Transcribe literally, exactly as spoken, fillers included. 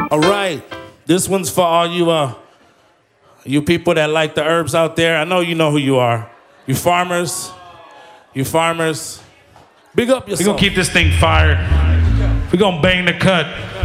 All right, this one's for all you uh, you people that like the herbs out there. I know you know who you are. You farmers, you farmers. Big up yourself. We're gonna keep this thing fired. We're gonna bang the cut.